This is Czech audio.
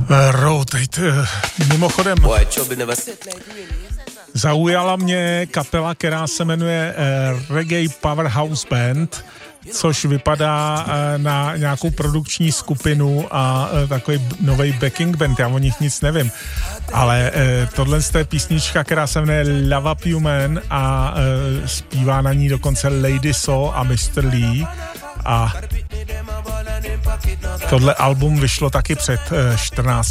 Rotate. Mimochodem, zaujala mě kapela, která se jmenuje Reggae Powerhouse Band, což vypadá na nějakou produkční skupinu a takový nový backing band, já o nich nic nevím. Ale tohle je písnička, která se jmenuje Love Up You Man a zpívá na ní dokonce Lady Saw a Mr. Lee. A tohle album vyšlo taky před 14